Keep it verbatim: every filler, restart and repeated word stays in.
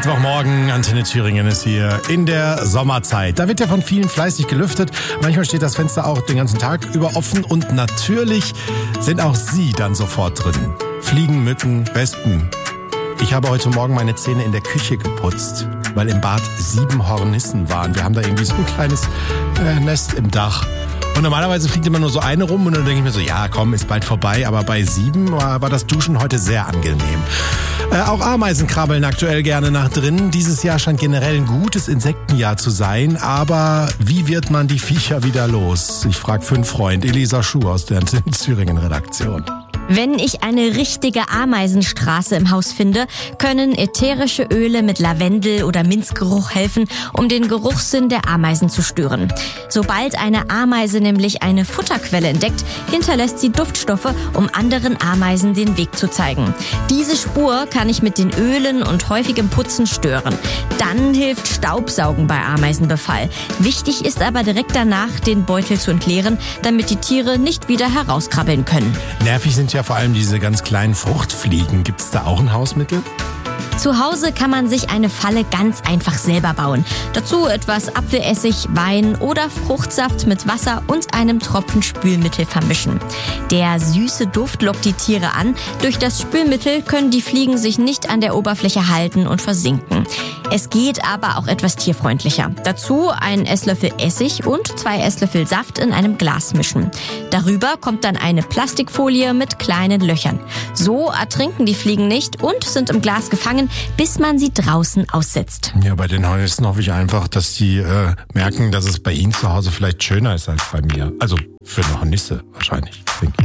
Mittwochmorgen, Antenne Thüringen ist hier in der Sommerzeit. Da wird ja von vielen fleißig gelüftet. Manchmal steht das Fenster auch den ganzen Tag über offen und natürlich sind auch Sie dann sofort drin. Fliegen, Mücken, Wespen. Ich habe heute Morgen meine Zähne in der Küche geputzt, weil im Bad sieben Hornissen waren. Wir haben da irgendwie so ein kleines äh, Nest im Dach. Und normalerweise fliegt immer nur so eine rum und dann denke ich mir so, ja komm, ist bald vorbei. Aber bei sieben war, war das Duschen heute sehr angenehm. Äh, auch Ameisen krabbeln aktuell gerne nach drinnen. Dieses Jahr scheint generell ein gutes Insektenjahr zu sein. Aber wie wird man die Viecher wieder los? Ich frage für einen Freund, Elisa Schuh aus der Thüringen-Redaktion. Wenn ich eine richtige Ameisenstraße im Haus finde, können ätherische Öle mit Lavendel- oder Minzgeruch helfen, um den Geruchssinn der Ameisen zu stören. Sobald eine Ameise nämlich eine Futterquelle entdeckt, hinterlässt sie Duftstoffe, um anderen Ameisen den Weg zu zeigen. Diese Spur kann ich mit den Ölen und häufigem Putzen stören. Dann hilft Staubsaugen bei Ameisenbefall. Wichtig ist aber direkt danach, den Beutel zu entleeren, damit die Tiere nicht wieder herauskrabbeln können. Nervig sind ja vor allem diese ganz kleinen Fruchtfliegen. Gibt es da auch ein Hausmittel? Zu Hause kann man sich eine Falle ganz einfach selber bauen. Dazu etwas Apfelessig, Wein oder Fruchtsaft mit Wasser und einem Tropfen Spülmittel vermischen. Der süße Duft lockt die Tiere an. Durch das Spülmittel können die Fliegen sich nicht an der Oberfläche halten und versinken. Es geht aber auch etwas tierfreundlicher. Dazu einen Esslöffel Essig und zwei Esslöffel Saft in einem Glas mischen. Darüber kommt dann eine Plastikfolie mit kleinen Löchern. So ertrinken die Fliegen nicht und sind im Glas gefangen, bis man sie draußen aussetzt. Ja, bei den Hornissen hoffe ich einfach, dass die äh, merken, dass es bei ihnen zu Hause vielleicht schöner ist als bei mir. Also für eine Hornisse wahrscheinlich, denke ich.